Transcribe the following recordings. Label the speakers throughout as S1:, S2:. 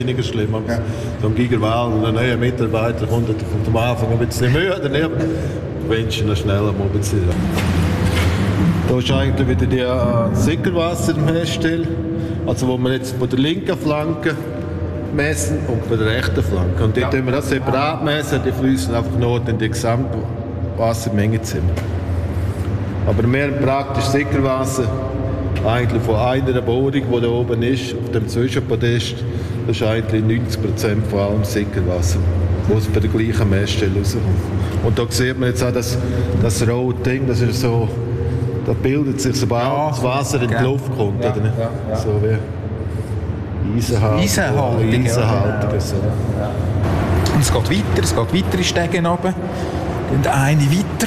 S1: Weniger schlimm, aber so ein Gigerwahl und ein neuer Mitarbeiter kommt am Anfang ein bisschen Mühe daneben. Du wünschst ihn schneller mal ein bisschen. Da ist eigentlich wieder die Sickerwasser im Herstell, also wo wir jetzt bei der linken Flanke messen und bei der rechten Flanke. Und dort tun wir das separat messen, die fließen einfach nur in die Gesamtwassermenge zusammen. Aber wir haben praktisch Sickerwasser eigentlich von einer Bohrung, die da oben ist, auf dem Zwischenpodest. Das ist eigentlich 90% von allem Sickerwasser, das bei der gleichen Messstelle rauskommt. Und da sieht man jetzt auch das rote Ding, das ist so, da bildet sich, sobald das Wasser in die Luft kommt. Ja, oder nicht? Ja. So wie Eisenhaltig. So.
S2: Und es geht weitere Stege runter. Und eine weiter.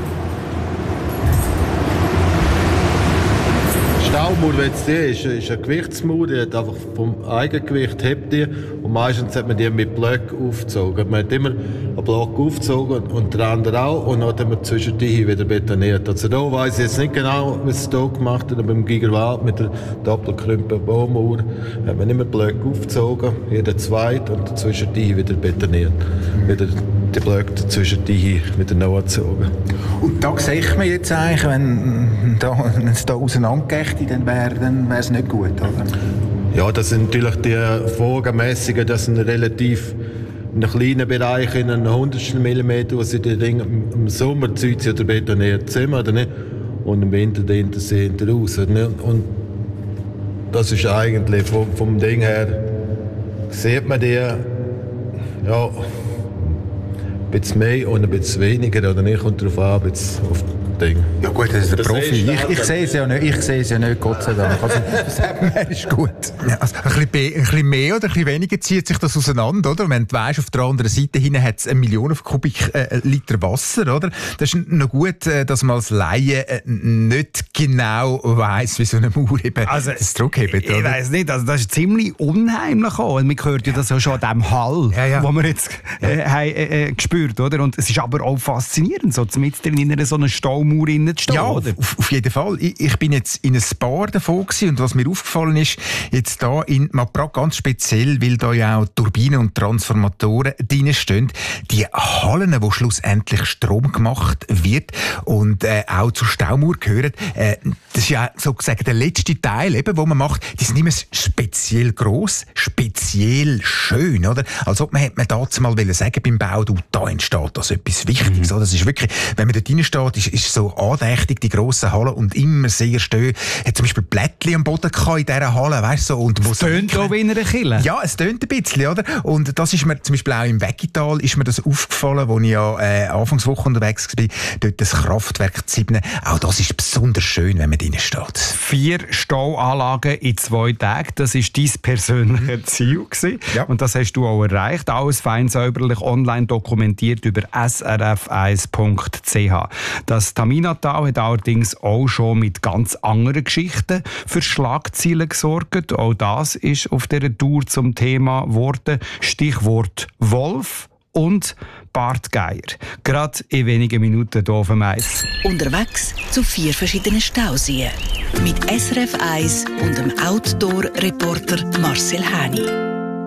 S1: Die Staumauer, wenn es die ist eine Gewichtsmauer, die hat einfach vom Eigengewicht hebt die und meistens hat man die mit Blöcken aufgezogen. Man hat immer einen Block aufgezogen und der andere auch und dann hat man zwischen die wieder betoniert. Also da weiss ich jetzt nicht genau, was es hier gemacht hat, aber beim Gigerwald mit der doppelkrümpen Baumauer hat man immer Blöcke aufgezogen, jeder zweit und dazwischen die wieder betoniert. Wieder die Blöcke dazwischen die wieder nachgezogen.
S2: Und da sieht man jetzt eigentlich, wenn es da auseinandergeht, dann wäre es nicht gut, oder?
S1: Ja, das sind natürlich die Folgenmessungen, das sind relativ in einem kleinen Bereich, in einem 100 Millimeter, wo sie die Dinge im Sommer zieht sie oder betoniert zusammen, oder nicht? Und im Winter dahinter sehen sie raus. Oder nicht? Und das ist eigentlich vom Ding her, sieht man die, ja, ein bisschen mehr und ein bisschen weniger, oder nicht? Kommt darauf an, auf Ding.
S2: Ja gut, das ist der Profi. Ich sehe es ja nicht, Gott sei Dank. Also, das ist gut. Ja, also ein bisschen mehr oder ein bisschen weniger zieht sich das auseinander, oder? Wenn du weisst, auf der anderen Seite hin hat es 1 Million Kubik-Liter Wasser, oder? Das ist noch gut, dass man als Laie nicht genau weiss, wie so eine Mauer eben das Druck hebt, oder?
S3: Ich weiss nicht, also das ist ziemlich unheimlich auch. Man hört ja das ja schon an diesem Hall, wo wir jetzt gespürt, oder? Und es ist aber auch faszinierend, so mitten in so einer Staumauer zu stehen,
S2: ja,
S3: oder?
S2: Auf jeden Fall. Ich bin jetzt in ein Paar davon gewesen, und was mir aufgefallen ist, jetzt da in Maprag ganz speziell, weil da ja auch Turbinen und Transformatoren drinstehen, die Hallen, wo schlussendlich Strom gemacht wird und auch zur Staumauer gehören, das ist ja sozusagen der letzte Teil, eben, wo man macht, die sind immer speziell gross, speziell schön, oder? Als ob man dazu mal sagen beim Bau, da entsteht das etwas Wichtiges, oder? Das ist wirklich, wenn man da drin steht, ist so andächtig, die grossen Hallen, und immer sehr schön. Hat zum Beispiel Blättchen am Boden gehabt in dieser Halle, weißt du, so. Und
S3: es tönt auch wie in einer Kille.
S2: Ja, es tönt ein bisschen, oder? Und das ist mir zum Beispiel auch im Weggital ist mir das aufgefallen, wo ich ja Anfangswoche unterwegs war, dort das Kraftwerk 7. Auch das ist besonders schön, wenn man drin steht.
S3: 4 Stauanlagen in 2 Tagen, das war dein persönliches Ziel gewesen. Ja. Und das hast du auch erreicht. Alles fein säuberlich online dokumentiert über srf1.ch. Das Taminatal hat allerdings auch schon mit ganz anderen Geschichten für Schlagzeilen gesorgt. Auch das ist auf dieser Tour zum Thema geworden. Stichwort Wolf und Bart Geier. Gerade in wenigen Minuten hier auf dem Eis.
S4: Unterwegs zu 4 verschiedenen Stauseen. Mit SRF 1 und dem Outdoor-Reporter Marcel Häni.